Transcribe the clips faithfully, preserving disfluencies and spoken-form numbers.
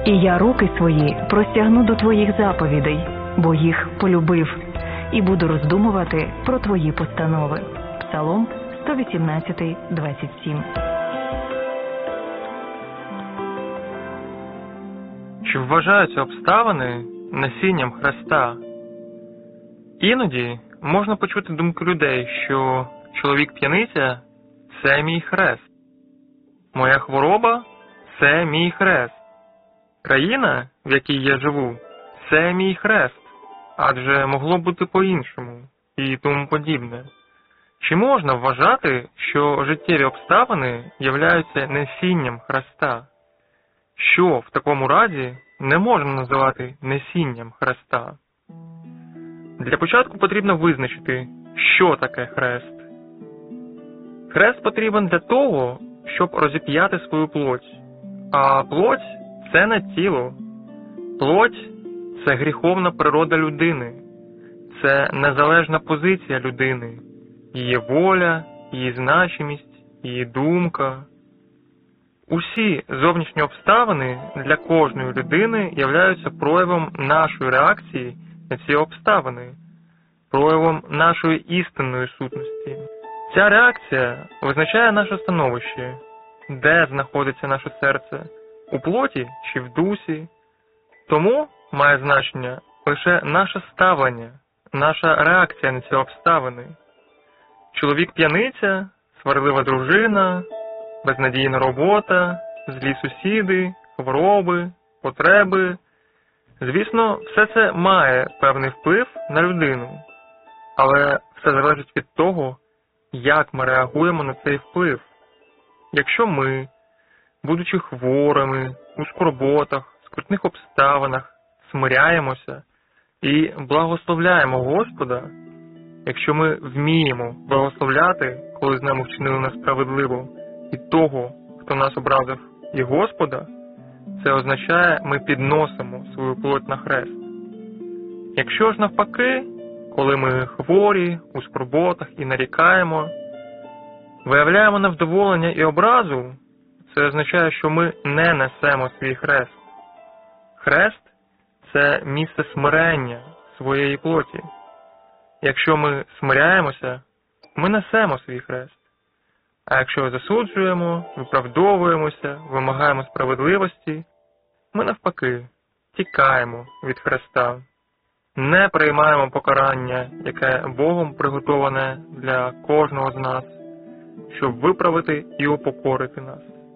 І я руки свої простягну до твоїх заповідей, бо їх полюбив, і буду роздумувати про твої постанови. Псалом сто вісімнадцять, двадцять сім. Чи вважаються обставини насінням Христа? Іноді можна почути думки людей, що чоловік-п'яниця – це мій хрест. Моя хвороба – це мій хрест. Країна, в якій я живу – це мій хрест, адже могло бути по-іншому і тому подібне. Чи можна вважати, що життєві обставини являються насінням Христа? Що в такому разі не можна називати насінням Христа? Для початку потрібно визначити, що таке хрест. Хрест потрібен для того, щоб розіп'яти свою плоть. А плоть – це не тіло. Плоть – це гріховна природа людини. Це незалежна позиція людини. Її воля, її значимість, її думка. Усі зовнішні обставини для кожної людини являються проявом нашої реакції на ці обставини, проявом нашої істинної сутності. Ця реакція визначає наше становище, де знаходиться наше серце, у плоті чи в дусі. Тому має значення лише наше ставлення, наша реакція на ці обставини. Чоловік-п'яниця, сварлива дружина, безнадійна робота, злі сусіди, хвороби, потреби. Звісно, все це має певний вплив на людину. Але все залежить від того, як ми реагуємо на цей вплив. Якщо ми, будучи хворими, у скорботах, скрутних обставинах, смиряємося і благословляємо Господа, якщо ми вміємо благословляти, коли з нами вчинили несправедливо, і того, хто нас образив, і Господа, це означає, ми підносимо свою плоть на хрест. Якщо ж навпаки, коли ми хворі, у скорботах і нарікаємо, виявляємо невдоволення і образу, це означає, що ми не несемо свій хрест. Хрест – це місце смирення своєї плоті. Якщо ми смиряємося, ми несемо свій хрест. А якщо засуджуємо, виправдовуємося, вимагаємо справедливості, ми навпаки тікаємо від Христа. Не приймаємо покарання, яке Богом приготоване для кожного з нас, щоб виправити і упокорити нас.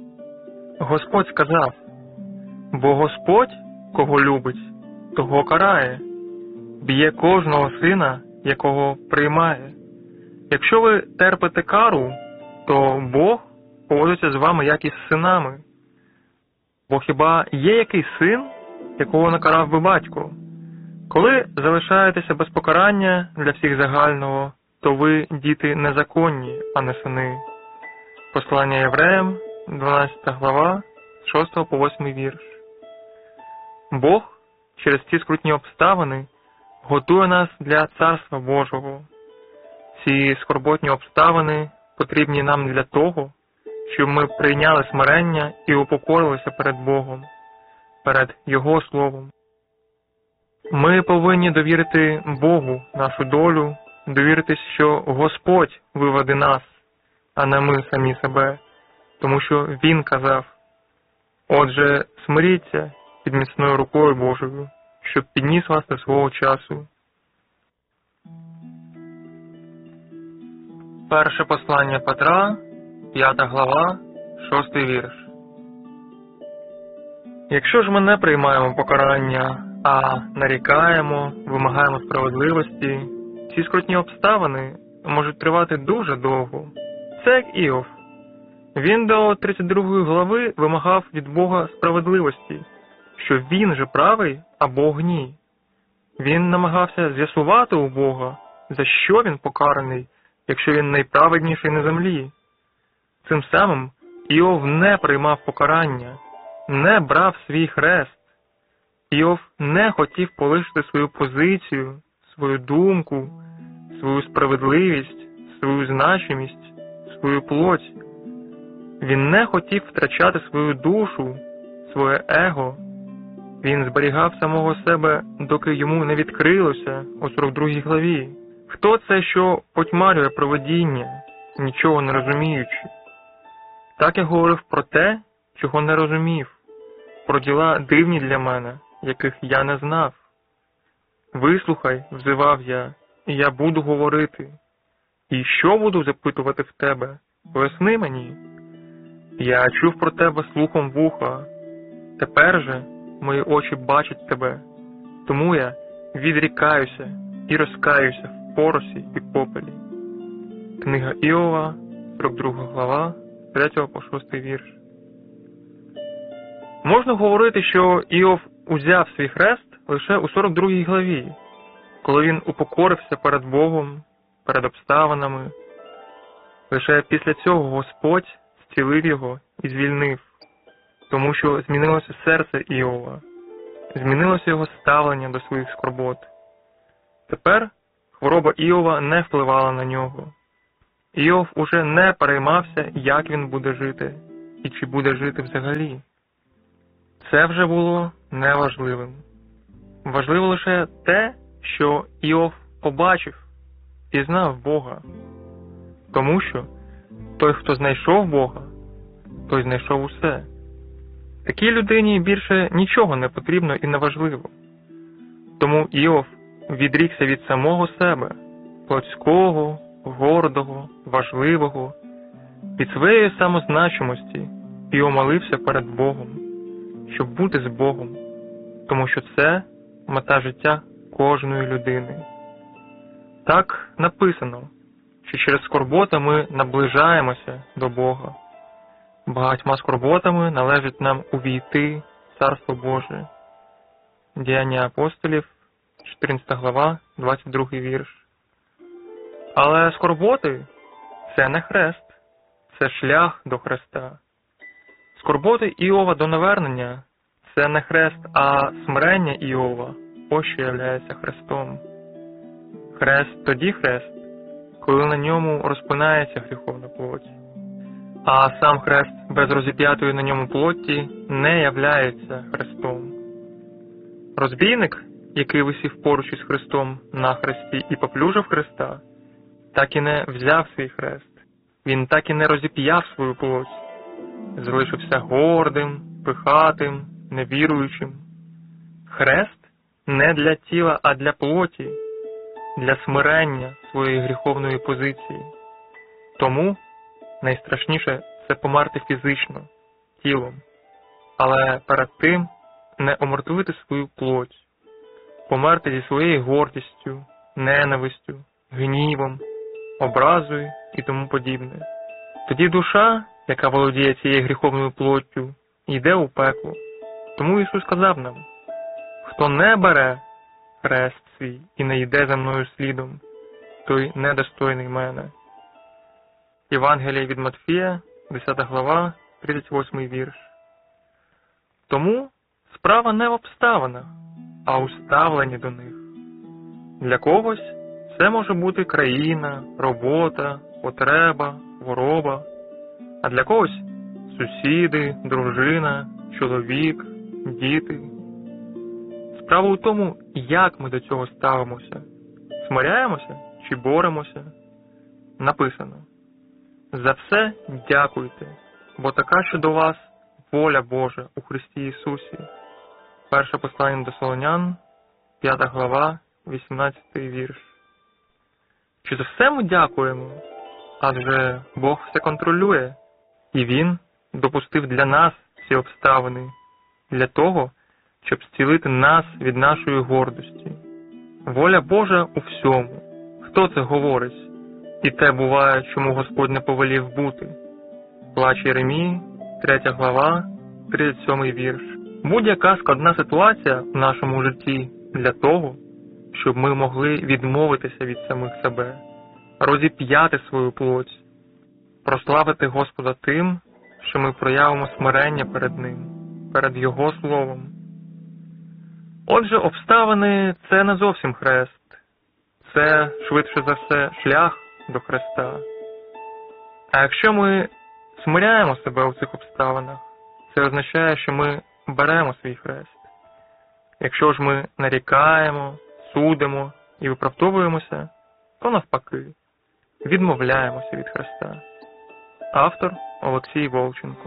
Господь сказав: «Бо Господь, кого любить, того карає, б'є кожного сина, якого приймає». Якщо ви терпите кару, то Бог поводиться з вами як із синами. Бо хіба є який син, якого накарав би батько? Коли залишаєтеся без покарання для всіх загального, то ви діти незаконні, а не сини. Послання Євреям, дванадцята глава, з шостого по восьмий вірш. Бог через ці скрутні обставини готує нас для Царства Божого. Ці скорботні обставини потрібні нам для того, щоб ми прийняли смирення і упокорилися перед Богом, перед Його Словом. Ми повинні довірити Богу нашу долю, довіритись, що Господь виведе нас, а не ми самі себе, тому що Він казав: «Отже, смиріться під міцною рукою Божою, щоб підніс вас до свого часу». Перше послання Петра, п'ята глава, шостий вірш. Якщо ж ми не приймаємо покарання, а нарікаємо, вимагаємо справедливості, ці скрутні обставини можуть тривати дуже довго. Це як Іов. Він до тридцять другої глави вимагав від Бога справедливості, що він же правий, а Бог ні. Він намагався з'ясувати у Бога, за що він покараний, якщо він найправедніший на землі. Цим самим Іов не приймав покарання, не брав свій хрест. Іов не хотів полишити свою позицію, свою думку, свою справедливість, свою значимість, свою плоть. Він не хотів втрачати свою душу, своє его, Він зберігав самого себе, доки йому не відкрилося у сорок другій главі. Хто це, що потьмарює провидіння, нічого не розуміючи? Так я говорив про те, чого не розумів, про діла дивні для мене, яких я не знав. Вислухай, взивав я, і я буду говорити. І що буду запитувати в тебе? Поясни мені. Я чув про тебе слухом вуха. Тепер же мої очі бачать тебе. Тому я відрікаюся і розкаюся в поросі і попелі. Книга Іова, сорок друга глава, з третього по шостий вірш. Можна говорити, що Іов узяв свій хрест лише у сорок другій главі, коли він упокорився перед Богом, перед обставинами. Лише після цього Господь зцілив його і звільнив, тому що змінилося серце Іова, змінилося його ставлення до своїх скорбот. Тепер хвороба Іова не впливала на нього. Іов уже не переймався, як він буде жити, і чи буде жити взагалі. Це вже було неважливим. Важливо лише те, що Іов побачив, пізнав Бога. Тому що той, хто знайшов Бога, той знайшов усе. Такій людині більше нічого не потрібно і не важливо. Тому Іов відрікся від самого себе, плотського, гордого, важливого, від своєї самозначимості і омолився перед Богом, щоб бути з Богом, тому що це мета життя кожної людини. Так написано, що через скорботи ми наближаємося до Бога. Багатьма скорботами належить нам увійти в Царство Боже. Діяння апостолів, чотирнадцята глава, двадцять другий вірш. Але скорботи – це не хрест, це шлях до Христа. Скорботи Іова до навернення – це не хрест, а смирення Іова – ось що являється хрестом. Хрест тоді хрест, коли на ньому розпинається гріховна плоть. А сам хрест без розіп'ятої на ньому плоті не являється хрестом. Розбійник, який висів поруч із Христом на хресті і поплюжив Христа, так і не взяв свій хрест. Він так і не розіп'яв свою плоть. Залишився гордим, пихатим, невіруючим. Хрест не для тіла, а для плоті, для смирення своєї гріховної позиції. Тому найстрашніше – це померти фізично, тілом, але перед тим не омертвити свою плоть, померти зі своєю гордістю, ненавистю, гнівом, образою і тому подібне. Тоді душа, яка володіє цією гріховною плоттю, йде у пекло. Тому Ісус сказав нам: «Хто не бере хрест свій і не йде за мною слідом, той недостойний мене». Євангеліє від Матфія, десята глава, тридцять восьмий вірш. Тому справа не в обставинах, а у ставленні до них. Для когось це може бути країна, робота, потреба, хвороба, а для когось сусіди, дружина, чоловік, діти. Справа у тому, як ми до цього ставимося. Смиряємося чи боремося? Написано: «За все дякуйте, бо така щодо вас воля Божа у Христі Ісусі». Перше послання до Солонян, п'ята глава, вісімнадцятий вірш. Чи за все ми дякуємо? Адже Бог все контролює, і Він допустив для нас ці обставини, для того, щоб зцілити нас від нашої гордості. Воля Божа у всьому. Хто це говорить? І те буває, чому Господь не повелів бути. Плач Єремії, третя глава, тридцять сьомий вірш. Будь-яка складна ситуація в нашому житті для того, щоб ми могли відмовитися від самих себе, розіп'яти свою плоть, прославити Господа тим, що ми проявимо смирення перед Ним, перед Його Словом. Отже, обставини – це не зовсім хрест. Це, швидше за все, шлях до Христа. А якщо ми смиряємо себе у цих обставинах, це означає, що ми беремо свій хрест. Якщо ж ми нарікаємо, судимо і виправдовуємося, то навпаки, відмовляємося від Христа. Автор Олексій Волченко.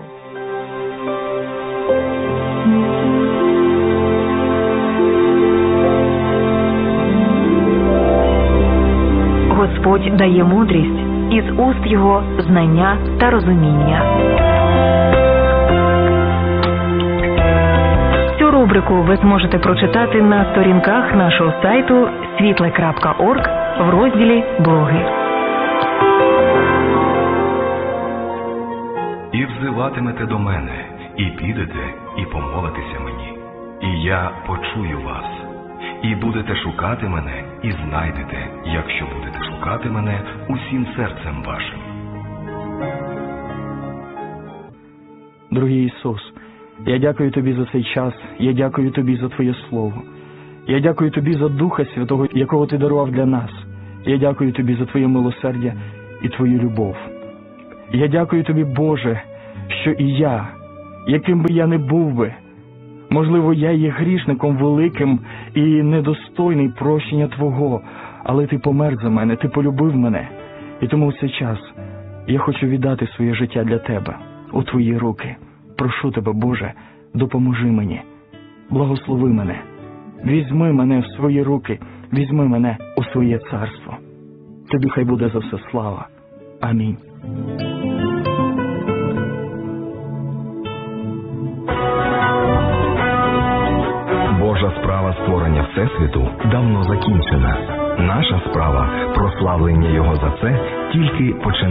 Господь дає мудрість, із уст Його знання та розуміння. Цю рубрику ви зможете прочитати на сторінках нашого сайту світле крапка орг в розділі «Блоги». І взиватимете до мене, і підете, і помолитеся мені, і я почую вас. І будете шукати мене, і знайдете, якщо будете шукати мене усім серцем вашим. Дорогий Ісус, я дякую Тобі за цей час, я дякую Тобі за Твоє Слово. Я дякую Тобі за Духа Святого, якого Ти дарував для нас. Я дякую Тобі за Твоє милосердя і Твою любов. Я дякую Тобі, Боже, що і я, яким би я не був би, можливо, я є грішником великим і недостойний прощення Твого, але Ти помер за мене, Ти полюбив мене. І тому в цей час я хочу віддати своє життя для Тебе, у Твої руки. Прошу Тебе, Боже, допоможи мені, благослови мене, візьми мене в свої руки, візьми мене у своє царство. Тобі хай буде за все слава. Амінь. Божа справа створення Всесвіту давно закінчена. Наша справа – прославлення Його за це тільки починає.